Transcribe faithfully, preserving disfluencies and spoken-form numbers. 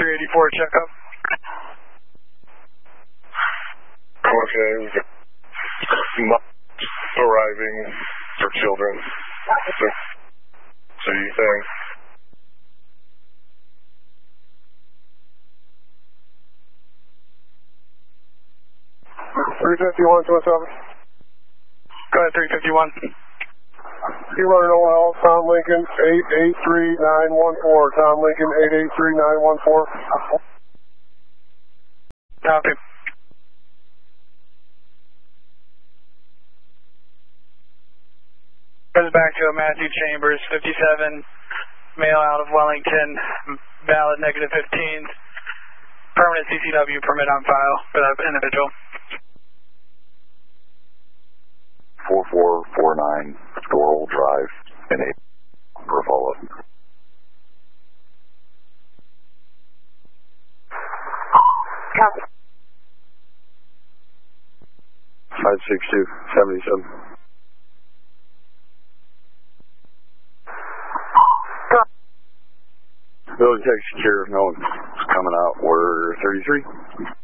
three eighty-four checkup. Okay. Arriving for children. So you think? three fifty-one, two one seven. Go ahead, three fifty-one. You running O L, Tom Lincoln, eight eight three nine one four. Tom Lincoln, eight eight three nine one four. Copy. Goes back to a Matthew Chambers, fifty-seven, male out of Wellington, valid negative fifteen, permanent C C W permit on file for that individual. four four four nine Doral Drive in eight for follow-up. Copy. five six two, seventy-seven. Building tech secure, no one's coming out. We're thirty-three.